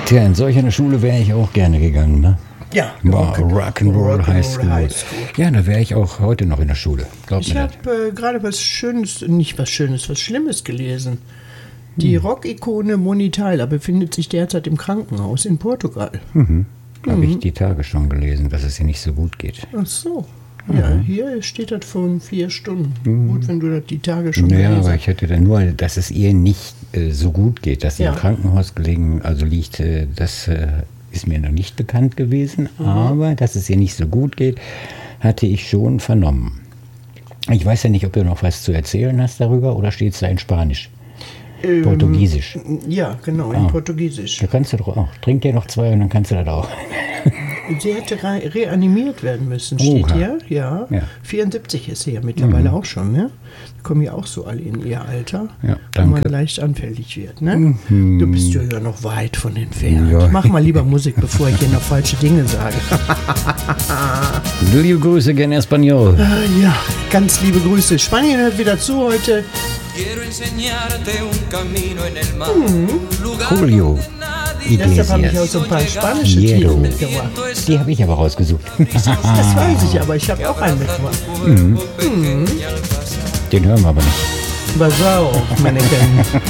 Tja, in solch eine Schule wäre ich auch gerne gegangen, ne? Ja, Rock'n'Roll High School. High School. Ja, da wäre ich auch heute noch in der Schule. Glaub Ich mir das. habe gerade was Schlimmes gelesen. Die Rockikone Moni Tyler befindet sich derzeit im Krankenhaus in Portugal. Habe ich die Tage schon gelesen, dass es ihr nicht so gut geht. Ach so. Ja, hier steht das von 4 Stunden. Gut, wenn du das die Tage schon Ja, gelesen aber ich hätte dann nur, dass es ihr nicht so gut geht, dass sie Ja. im Krankenhaus liegt, das ist mir noch nicht bekannt gewesen. Aber dass es ihr nicht so gut geht, hatte ich schon vernommen. Ich weiß ja nicht, ob du noch was zu erzählen hast darüber oder steht es da in Spanisch? Portugiesisch. Ja, genau, in Portugiesisch. Da kannst du doch auch. Trink dir noch 2 und dann kannst du das auch. Sie hätte reanimiert werden müssen, steht Oha. hier. Ja. Ja. 74 ist sie ja mittlerweile auch schon, ne? Die kommen ja auch so alle in ihr Alter, Ja, wo danke. man leicht anfällig wird, ne? Du bist ja noch weit von entfernt. Ja. Mach mal lieber Musik, bevor ich hier noch falsche Dinge sage. Liebe Grüße, gen Espanol. Ja, ganz liebe Grüße. Spanien hört wieder zu heute. Quiero enseñarte un camino en el mar, un lugar Julio Deshalb habe ich auch Iglesias. so ein paar spanische Hiero. Titel mitgebracht. Die habe ich aber rausgesucht. Das weiß ich, aber ich habe auch einen mitgebracht. Den hören wir aber nicht. Pass auf, meine Kleinen.